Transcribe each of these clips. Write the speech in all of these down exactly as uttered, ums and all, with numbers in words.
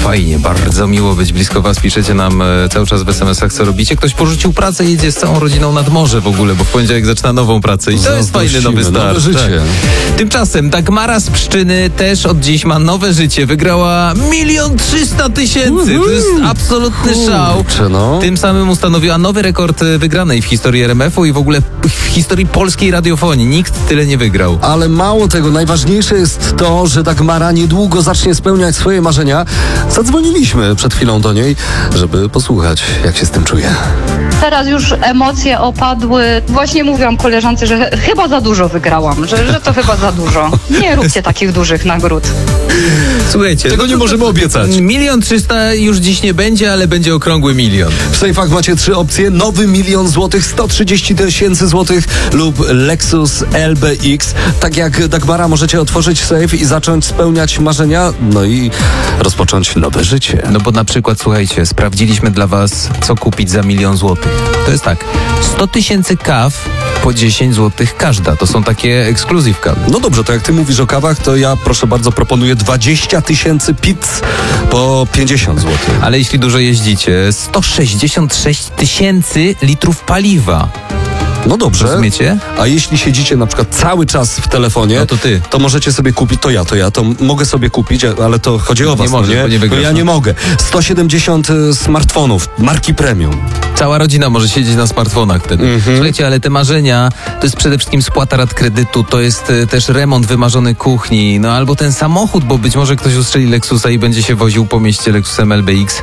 fajnie, bardzo miło być blisko was. Piszecie nam e, cały czas w es em esach, co robicie. Ktoś porzucił pracę i jedzie z całą rodziną nad morze w ogóle, bo w poniedziałek zaczyna nową pracę i to jest fajny nowy start. Nowe życie. Tak. Tymczasem Dagmara z Pszczyny też od dziś ma nowe życie. Wygrała milion trzysta tysięcy. To jest absolutny szał. Kurczę, no. Tym samym ustanowiła nowy rekord wygranej w historii er em efu i w ogóle w historii polskiej radiofonii. Nikt tyle nie wygrał. Ale mało tego, najważniejsze jest to, że Dagmara niedługo zacznie spełniać swoje marzenia. Zadzwoniliśmy przed chwilą do niej, żeby posłuchać, jak się z tym czuje. Teraz już emocje opadły. Właśnie mówiłam koleżance, że chyba za dużo wygrałam, że, że to chyba za dużo. Nie róbcie takich dużych nagród. Słuchajcie, Tego nie możemy obiecać. Milion trzysta już dziś nie będzie, ale będzie okrągły milion. W sejfach macie trzy opcje. Nowy milion złotych, sto trzydzieści tysięcy złotych lub Lexus L B X. Tak jak Dagmara możecie otworzyć sejf i zacząć spełniać marzenia, no i rozpocząć nowe życie. No bo na przykład, słuchajcie, sprawdziliśmy dla was, co kupić za milion złotych. To jest tak, sto tysięcy kaw po dziesięć złotych każda. To są takie ekskluzyw kawy. No dobrze, to jak ty mówisz o kawach, to ja proszę bardzo proponuję dwadzieścia tysięcy pizz po pięćdziesiąt złotych. Ale jeśli dużo jeździcie, sto sześćdziesiąt sześć tysięcy litrów paliwa. No dobrze. Rozumiecie? A jeśli siedzicie na przykład cały czas w telefonie, No to ty. to możecie sobie kupić, to ja, to ja, to mogę sobie kupić, ale to chodzi o was, Nie możesz, no bo nie nie? wygrasz, ja no. nie mogę. sto siedemdziesiąt y, smartfonów, marki premium. Cała rodzina może siedzieć na smartfonach wtedy. Mhm. Słuchajcie, ale te marzenia to jest przede wszystkim spłata rat kredytu, to jest e, też remont wymarzonej kuchni, no albo ten samochód, bo być może ktoś ustrzeli Lexusa i będzie się woził po mieście Lexusem L B X.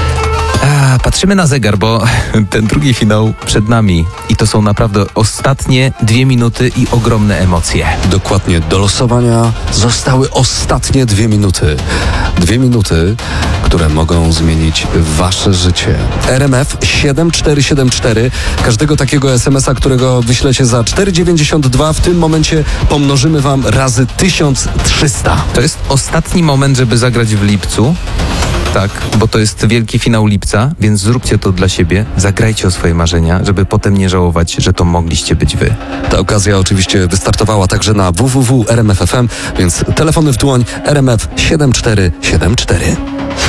A, patrzymy na zegar, bo ten drugi finał przed nami i to są naprawdę ostatnie dwie minuty i ogromne emocje. Dokładnie, do losowania zostały ostatnie dwie minuty. Dwie minuty, które mogą zmienić wasze życie. R M F siedem cztery siedem cztery. Każdego takiego es em esa, którego wyślecie za cztery dziewięćdziesiąt dwa, w tym momencie pomnożymy wam razy tysiąc trzysta. To jest ostatni moment, żeby zagrać w lipcu. Tak, bo to jest wielki finał lipca, więc zróbcie to dla siebie, zagrajcie o swoje marzenia, żeby potem nie żałować, że to mogliście być wy. Ta okazja oczywiście wystartowała także na w w w kropka r m f kropka f m, więc telefony w dłoń R M F siedem cztery siedem cztery.